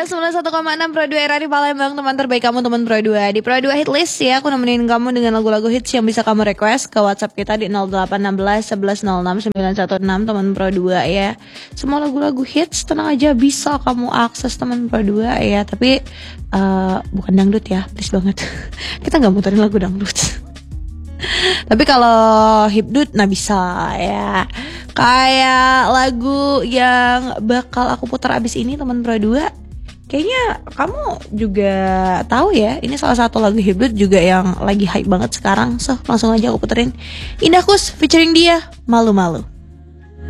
Ya 91,6 Pro 2 RRI Palembang, teman terbaik kamu, teman Pro 2. Di Pro 2 Hit List ya, aku nemenin kamu dengan lagu-lagu hits yang bisa kamu request ke WhatsApp kita di 0816 1106 916, teman Pro 2 ya. Semua lagu-lagu hits tenang aja bisa kamu akses, teman Pro 2 ya. Tapi bukan dangdut ya, please banget. Kita nggak muterin lagu dangdut. Tapi kalau hipdut nah bisa ya. Kayak lagu yang bakal aku putar abis ini, teman Pro 2. Kayaknya kamu juga tahu ya, ini salah satu lagu hibrid juga yang lagi hype banget sekarang. So, langsung aja aku puterin Indah Kus featuring dia, Malu-Malu.